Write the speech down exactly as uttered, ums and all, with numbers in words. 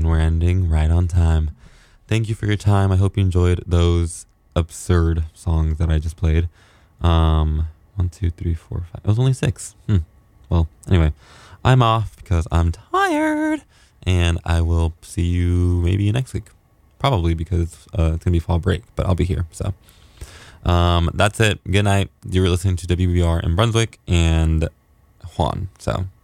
And we're ending right on time. Thank you for your time. I hope you enjoyed those absurd songs that I just played. Um, one, two, three, four, five. It was only six. Hmm. Well, anyway, I'm off because I'm tired, and I will see you maybe next week. Probably because uh, it's gonna be fall break, but I'll be here. So, um, that's it. Good night. You were listening to W B R in Brunswick and Juan. So.